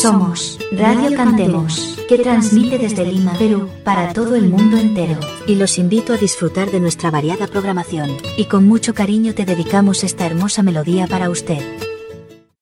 Somos Radio Cantemos, que transmite desde Lima, Perú, para todo el mundo entero. Y los invito a disfrutar de nuestra variada programación. Y con mucho cariño te dedicamos esta hermosa melodía para usted.